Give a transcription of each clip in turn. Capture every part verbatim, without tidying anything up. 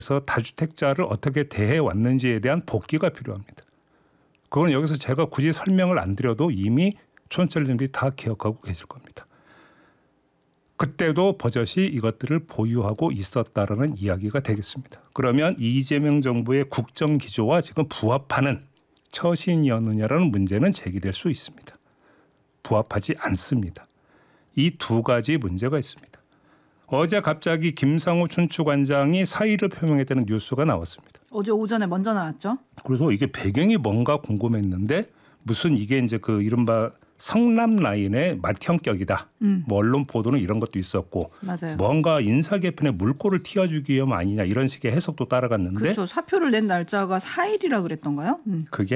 다주택자를 어떻게 대해 왔는지에 대한 복기가 필요합니다. 그건 여기서 제가 굳이 설명을 안 드려도 이미 촌철님들이 다 기억하고 계실 겁니다. 그때도 버젓이 이것들을 보유하고 있었다라는 이야기가 되겠습니다. 그러면 이재명 정부의 국정 기조와 지금 부합하는 처신이었느냐라는 문제는 제기될 수 있습니다. 부합하지 않습니다. 이 두 가지 문제가 있습니다. 어제 갑자기 김상우 춘추관장이 사의를 표명했다는 뉴스가 나왔습니다. 어제 오전에 먼저 나왔죠. 그래서 이게 배경이 뭔가 궁금했는데 무슨 이게 이제 그 이른바 성남 라인의 맏형격이다. 음. 뭐 언론 보도는 이런 것도 있었고 맞아요. 뭔가 인사 개편에 물꼬를 틔워주기 위험 아니냐 이런 식의 해석도 따라갔는데 그렇죠. 사표를 낸 날짜가 사 일이라 그랬던가요? 음. 그게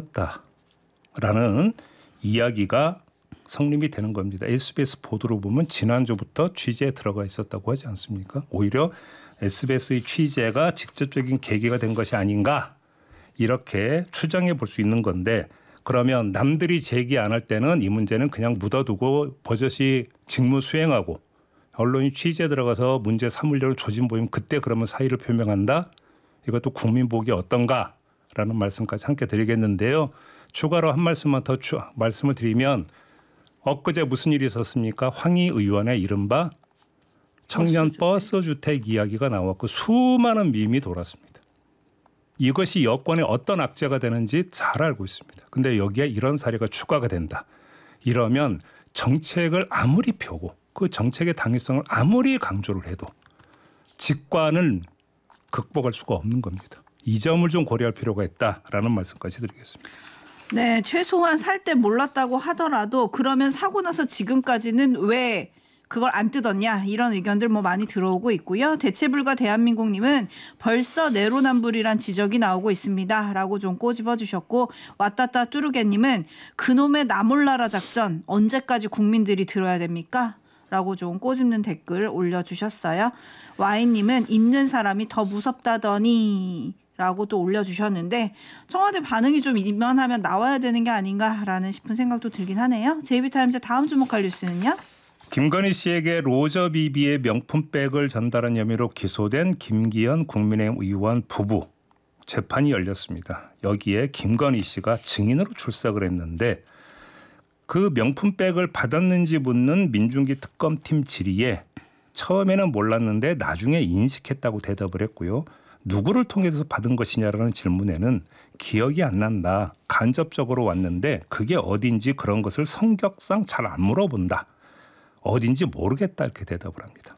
아니었다라는 이야기가 성립이 되는 겁니다. 에스비에스 보도로 보면 지난주부터 취재에 들어가 있었다고 하지 않습니까? 오히려 에스비에스의 취재가 직접적인 계기가 된 것이 아닌가 이렇게 추정해 볼 수 있는 건데 그러면 남들이 제기 안 할 때는 이 문제는 그냥 묻어두고 버젓이 직무 수행하고 언론이 취재 들어가서 문제 삼으려는 조짐 보이면 그때 그러면 사의를 표명한다? 이것도 국민 보기 어떤가라는 말씀까지 함께 드리겠는데요. 추가로 한 말씀만 더 추, 말씀을 드리면 엊그제 무슨 일이 있었습니까? 황희 의원의 이른바 청년 버스, 버스 주택 이야기가 나왔고 수많은 밈이 돌았습니다. 이것이 여권의 어떤 악재가 되는지 잘 알고 있습니다. 그런데 여기에 이런 사례가 추가가 된다. 이러면 정책을 아무리 펴고 그 정책의 당위성을 아무리 강조를 해도 직관을 극복할 수가 없는 겁니다. 이 점을 좀 고려할 필요가 있다라는 말씀까지 드리겠습니다. 네, 최소한 살 때 몰랐다고 하더라도 그러면 사고 나서 지금까지는 왜 그걸 안 뜯었냐 이런 의견들 뭐 많이 들어오고 있고요. 대체불가 대한민국님은 벌써 내로남불이란 지적이 나오고 있습니다. 라고 좀 꼬집어 주셨고 왔다따 뚜루게님은 그놈의 나몰라라 작전 언제까지 국민들이 들어야 됩니까? 라고 좀 꼬집는 댓글 올려주셨어요. 와인님은 있는 사람이 더 무섭다더니 라고 또 올려주셨는데 청와대 반응이 좀 이만하면 나와야 되는 게 아닌가라는 싶은 생각도 들긴 하네요. 제이비타임즈 다음 주목할 뉴스는요. 김건희 씨에게 로저비비의 명품백을 전달한 혐의로 기소된 김기현 국민의힘 의원 부부 재판이 열렸습니다. 여기에 김건희 씨가 증인으로 출석을 했는데 그 명품백을 받았는지 묻는 민중기 특검팀 질의에 처음에는 몰랐는데 나중에 인식했다고 대답을 했고요. 누구를 통해서 받은 것이냐라는 질문에는 기억이 안 난다. 간접적으로 왔는데 그게 어딘지 그런 것을 성격상 잘 안 물어본다. 어딘지 모르겠다 이렇게 대답을 합니다.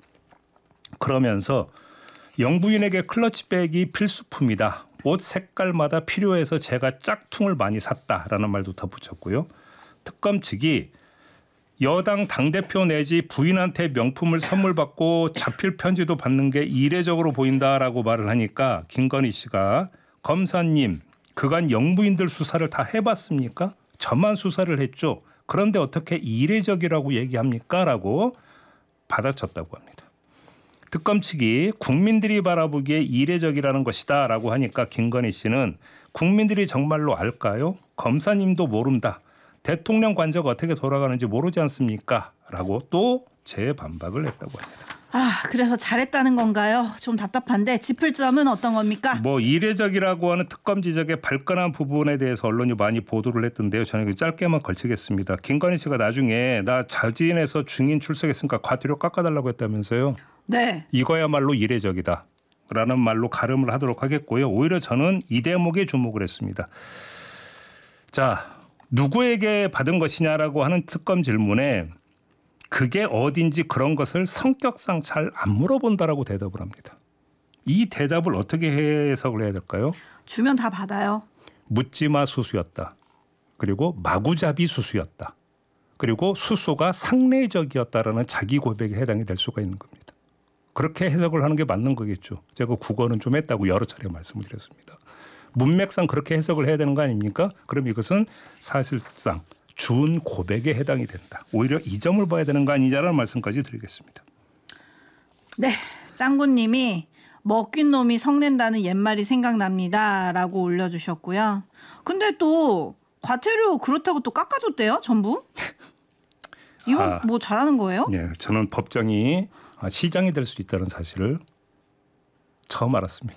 그러면서 영부인에게 클러치백이 필수품이다. 옷 색깔마다 필요해서 제가 짝퉁을 많이 샀다라는 말도 덧붙였고요. 특검 측이 여당 당대표 내지 부인한테 명품을 선물 받고 자필 편지도 받는 게 이례적으로 보인다라고 말을 하니까 김건희 씨가 검사님 그간 영부인들 수사를 다 해봤습니까? 저만 수사를 했죠. 그런데 어떻게 이례적이라고 얘기합니까? 라고 받아쳤다고 합니다. 특검 측이 국민들이 바라보기에 이례적이라는 것이다 라고 하니까 김건희 씨는 국민들이 정말로 알까요? 검사님도 모른다. 대통령 관저가 어떻게 돌아가는지 모르지 않습니까? 라고 또 재반박을 했다고 합니다. 아, 그래서 잘했다는 건가요? 좀 답답한데 짚을 점은 어떤 겁니까? 뭐 이례적이라고 하는 특검 지적의 발끈한 부분에 대해서 언론이 많이 보도를 했던데요. 저는 짧게만 걸치겠습니다. 김건희 씨가 나중에 나 자진해서 증인 출석했으니까 과태료 깎아달라고 했다면서요. 네. 이거야말로 이례적이다. 라는 말로 가름을 하도록 하겠고요. 오히려 저는 이 대목에 주목을 했습니다. 자, 누구에게 받은 것이냐라고 하는 특검 질문에 그게 어딘지 그런 것을 성격상 잘 안 물어본다라고 대답을 합니다. 이 대답을 어떻게 해석을 해야 될까요? 주면 다 받아요. 묻지마 수수였다. 그리고 마구잡이 수수였다. 그리고 수수가 상례적이었다라는 자기 고백에 해당이 될 수가 있는 겁니다. 그렇게 해석을 하는 게 맞는 거겠죠. 제가 국어는 좀 했다고 여러 차례 말씀을 드렸습니다. 문맥상 그렇게 해석을 해야 되는 거 아닙니까? 그럼 이것은 사실상 준 고백에 해당이 된다. 오히려 이 점을 봐야 되는 거 아니냐라는 말씀까지 드리겠습니다. 네, 짱구님이 먹긴 놈이 성낸다는 옛말이 생각납니다. 라고 올려주셨고요. 근데 또 과태료 그렇다고 또 깎아줬대요. 전부. 이거 아, 뭐 잘하는 거예요? 네, 저는 법정이 시장이 될 수 있다는 사실을 처음 알았습니다.